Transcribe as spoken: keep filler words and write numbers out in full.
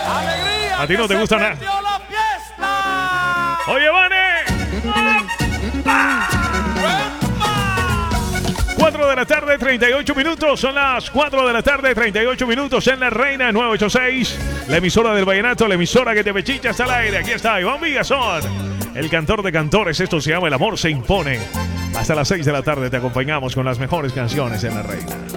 ¡Alegría! A ti no te gusta nada. ¡La fiesta! Oye, Vane. cuatro de la tarde, treinta y ocho minutos. Son las cuatro de la tarde, treinta y ocho minutos en La Reina nueve ochenta y seis. La emisora del vallenato, la emisora que te pechicha hasta el aire. Aquí está Iván Vigazón, el cantor de cantores. Esto se llama El Amor se Impone. Hasta las seis de la tarde te acompañamos con las mejores canciones en La Reina.